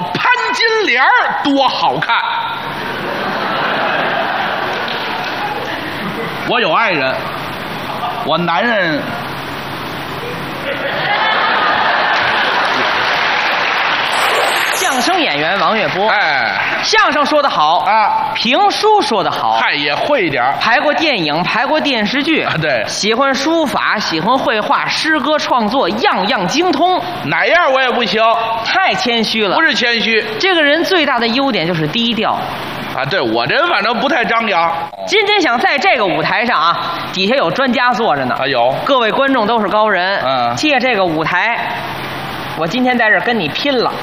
潘金莲多好看。我有爱人，我男人。 相声演员王月波， 哎， 相声说得好啊， 评书说得好， 嗨也会一点， 拍过电影，拍过电视剧， 对， 喜欢书法，喜欢绘画，诗歌创作样样精通， 哪样我也不行， 太谦虚了。 不是谦虚， 这个人最大的优点就是低调啊。对我这人反正不太张扬。 今天想在这个舞台上啊，底下有专家坐着呢， 有各位观众都是高人，借这个舞台，我今天在这儿跟你拼了。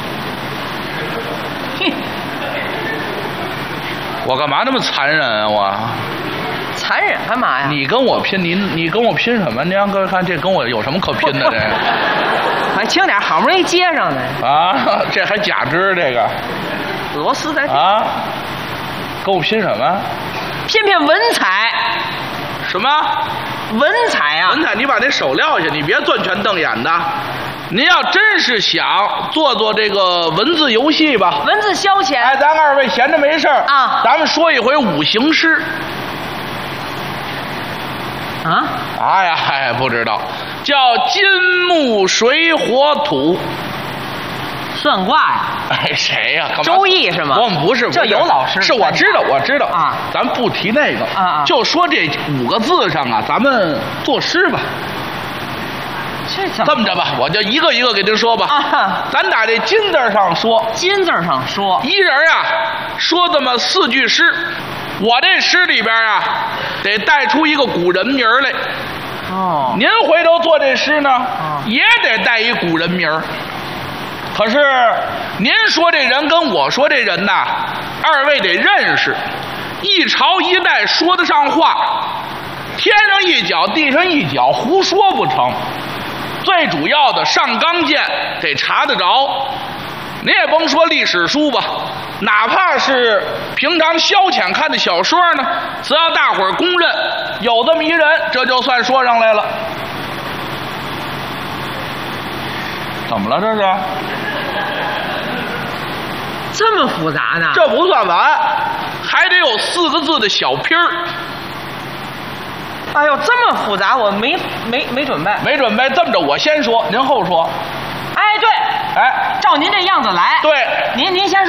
我干嘛那么残忍啊？我残忍干嘛呀？ 你跟我拼，你跟我拼什么？你让各位看，这跟我有什么可拼的？这还轻点，好不容易接上的啊！这还假肢这个螺丝在啊？跟我拼什么？ 偏文采。 什么文采啊？ 文采！你把那手撂下，你别攥拳瞪眼的。您要真是想做这个文字游戏吧， 文字消遣， 哎，咱二位闲着没事啊， 咱们说一回五行诗。 啊？ 哎呀，哎，不知道，叫金木水火土。 算卦呀？ 哎，谁呀？ 周易是吗？ 我们不是， 这有老师。 是我知道，我知道啊。 咱不提那个啊， 就说这5个字上啊，咱们作诗吧。这么着吧，我就一个一个给您说吧。 啊， 咱打这金字上说。 金字上说。 一人啊，说这么4句诗，我这诗里边啊，得带出一个古人名来。 哦。 您回头做这诗呢，也得带一古人名。可是您说这人跟我说这人呐，二位得认识，一朝一代说得上话，天上一脚地上一脚，胡说不成。最主要的上纲件得查得着，你也甭说历史书吧，哪怕是平常消遣看的小说呢，只要大伙儿公认有这么一人，这就算说上来了。怎么了这是？ 这么复杂呢？ 这不算完，还得有4个字的小拼儿。 哎呦，这么复杂，我没准备。 没准备，这么着，我先说，您后说。 哎，对， 哎， 照您这样子来。 对， 您先说。